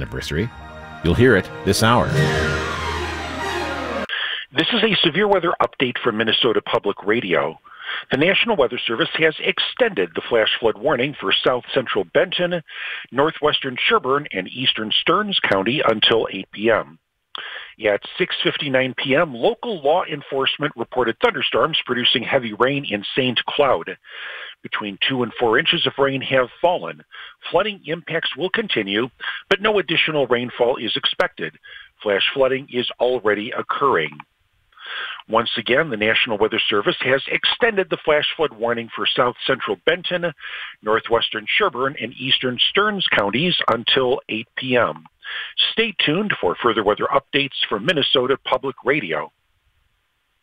anniversary. You'll hear it this hour. This is a severe weather update from Minnesota Public Radio. The National Weather Service has extended the flash flood warning for south central Benton, northwestern Sherburne, and eastern Stearns County until 8 p.m. At 6:59 p.m., local law enforcement reported thunderstorms producing heavy rain in St. Cloud. Between 2 and 4 inches of rain have fallen. Flooding impacts will continue, but no additional rainfall is expected. Flash flooding is already occurring. Once again, the National Weather Service has extended the flash flood warning for south central Benton, northwestern Sherburne, and eastern Stearns counties until 8 p.m. Stay tuned for further weather updates from Minnesota Public Radio.